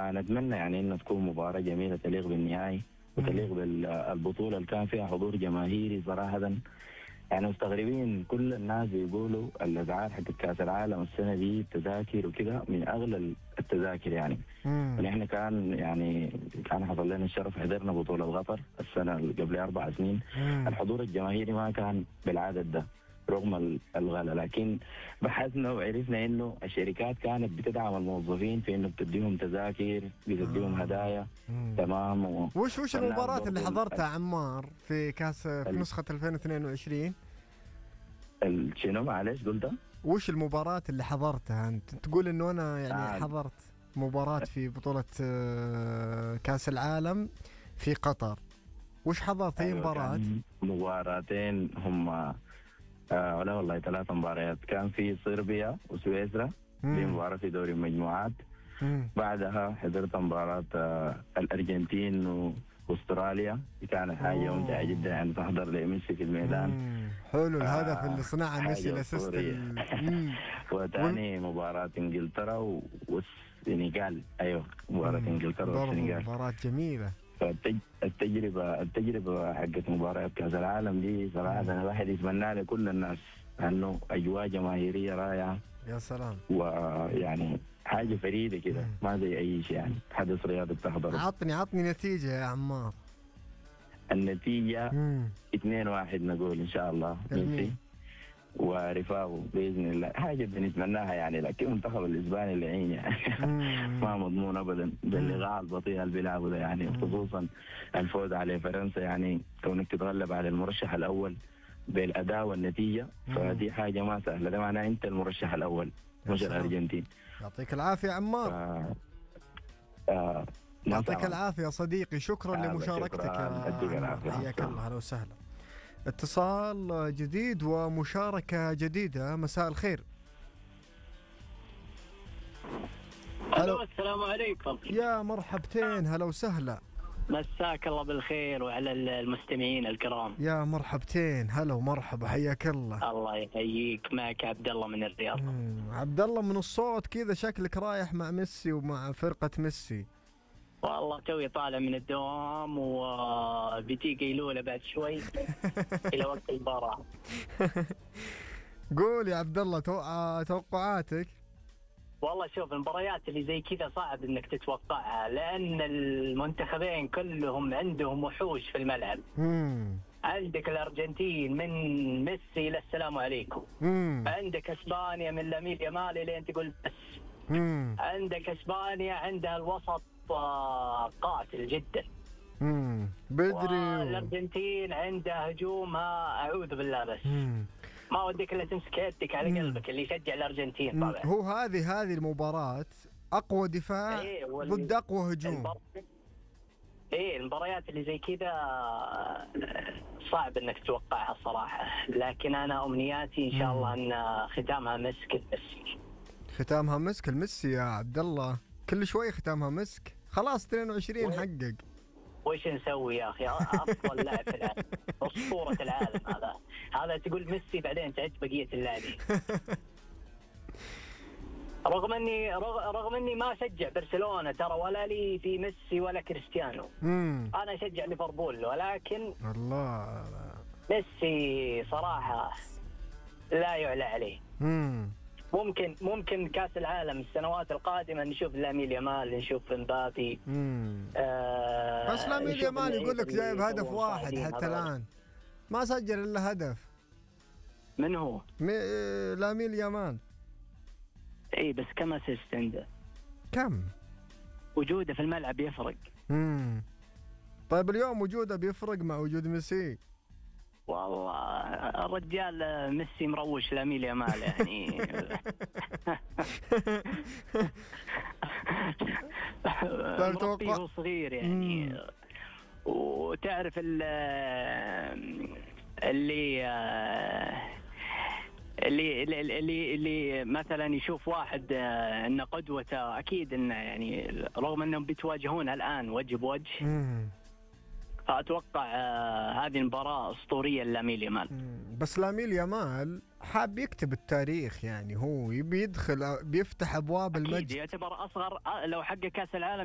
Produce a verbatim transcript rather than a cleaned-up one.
فنتمنى يعني انه تكون مباراه جميله تليق بالنهائي وتليق بالبطوله اللي كان فيها حضور جماهيري صراحه. يعني مستغربين كل الناس بيقولوا الاسعار حق كاس العالم السنه دي التذاكر وكده من اغلى التذاكر يعني. ونحن كان يعني كان حصل لنا الشرف حضرنا بطوله قطر السنه اللي قبل اربع سنين. مم. الحضور الجماهيري ما كان بالعدد ده رغم الغلا، لكن بحثنا وعرفنا انه الشركات كانت بتدعم الموظفين في انه بتديهم تذاكر، بتديهم آه. هدايا. مم. تمام. و... وش وش والناس المباراة اللي برضو حضرتها عمار في كاس في ال- نسخة ألفين واثنين وعشرين؟ ال- شنو معلش قلت؟ وش المباراة اللي حضرتها أنت؟ تقول إنه أنا يعني آه. حضرت مباراة في بطولة آه، كاس العالم في قطر. وش حضرت؟ هي أيوة، مباراة؟ كان مباراتين هم آه لا والله ثلاث مباريات. كان في صربيا وسويسرا، دي مم. مباراة في دوري المجموعات. مم. بعدها حضرت مباراة آه الأرجنتين و- واستراليا، دي كانت حاجة أوه. ممتعة جدا يعني تحضر لميسي في الميدان. مم. حلو الهدف آه، اللي صنعه حاجة ميسي الاسيست أسطورية. ال- مم. وثاني مباراة انجلترا و- والسنغال. ايوه مباراة مم. انجلترا برضو والسنغال. مباراة جميلة. فالتجربة التجربة حقت مباريات كأس العالم دي صراحة أنا الواحد يتمنى لكل الناس، لأنه أجواء جماهيرية رائعة يا سلام. ويعني حاجة فريدة كده ما زي أي شيء يعني حدث رياضي بتحضره. عطني عطني نتيجة يا عمار. النتيجة مم. اثنين واحد نقول إن شاء الله جميل. ميسي ورفاقه بإذن الله. حاجة بنتمناها يعني، لكن المنتخب الإسباني اللعين يعني مم. ما مضمون أبدا باللقاء البطيء اللي بيلعبوا ده يعني، خصوصا الفوز على فرنسا يعني كونك تتغلب على المرشح الأول بالأداء والنتيجة، فدي حاجة ما سهلة. ده معناه أنت المرشح الأول يا مش سلام. الأرجنتين. يعطيك العافية عمار. ف... آه... يعطيك العافية صديقي، شكرا هذا لمشاركتك شكراً. يا يديك عمار. العافية. حياك الله، أهلا وسهلا. اتصال جديد ومشاركة جديدة. مساء الخير. الو السلام عليكم. يا مرحبتين، هلا وسهلا. مساك الله بالخير وعلى المستمعين الكرام. يا مرحبتين، هلا ومرحبا، حياك الله. الله يحييك، معك عبد الله من الرياض. مم، عبد الله من الصوت كذا شكلك رايح مع ميسي ومع فرقة ميسي. والله توي طالع من الدوام وبتي قيلولة بعد شوي الى وقت المباراة. قول يا عبد الله تو- توقعاتك. والله شوف المباريات اللي زي كذا صعب انك تتوقعها، لان المنتخبين كلهم عندهم وحوش في الملعب. مم. عندك الارجنتين من ميسي الى السلام عليكم. مم. عندك اسبانيا من لامين يامال لين تقول بس. مم. عندك اسبانيا عندها الوسط آه، قاتل جدا. مم. بدري و... والارجنتين عندها هجومها اعوذ بالله بس. مم. ما ودك الا تمسك يدك على مم. قلبك اللي يشجع الارجنتين مم. طبعا. هو هذه هذه المباراة أقوى دفاع إيه وال- ضد أقوى هجوم. المبار- ايه المباريات اللي زي كذا آه، صعب انك تتوقعها الصراحه، لكن انا امنياتي ان شاء الله ان ختامها مسك ميسي. ختامها مسك الميسي يا عبد الله، كل شوي ختامها مسك. خلاص اثنين وعشرين حقق. وش نسوي يا اخي؟ افضل لاعب في العالم، اسطوره العالم هذا. هذا تقول ميسي بعدين تعد بقيه اللاعبين. رغم اني رغ- رغم اني ما اشجع برشلونه ترى، ولا لي في ميسي ولا كريستيانو. امم انا اشجع ليفربول، ولكن الله. ميسي صراحه لا يعلى عليه. امم ممكن ممكن كاس العالم السنوات القادمه نشوف لامين يامال، نشوف مبابي. امم آه بس لامين نشوف يامال اللعيبة يقول لك اللي جايب هدف يسوون واحد صاعدين حتى هذول. الآن، ما سجل إلا هدف. من هو؟ مي... لامين يامال اي بس كم اسيست عنده؟ كم؟ وجوده في الملعب يفرق. امم طيب اليوم وجوده بيفرق مع وجود ميسي. والله الرجال ميسي مروش لامين يامال يعني. مربيه هو صغير يعني. مم. وتعرف ال- اللي اللي اللي اللي, اللي مثلا يشوف واحد انه قدوته، اكيد انه يعني رغم انهم بيتواجهون الان وجه بوجه، مم. فأتوقع آه هذه المباراة أسطورية لامين يامال. مم. بس لامين يامال حاب يكتب التاريخ، يعني هو يبي يدخل بيفتح أبواب أكيد المجد. يعتبر أصغر آه، لو حقق كأس العالم